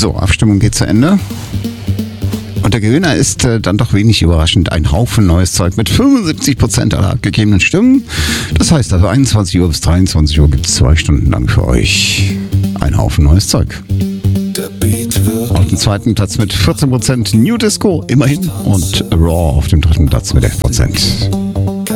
So, Abstimmung geht zu Ende. Und der Gewinner ist dann doch wenig überraschend ein Haufen neues Zeug mit 75% aller abgegebenen Stimmen. Das heißt, also 21 Uhr bis 23 Uhr gibt es 2 Stunden lang für euch ein Haufen neues Zeug. Auf dem zweiten Platz mit 14% New Disco, immerhin. Und Raw auf dem dritten Platz mit 11%.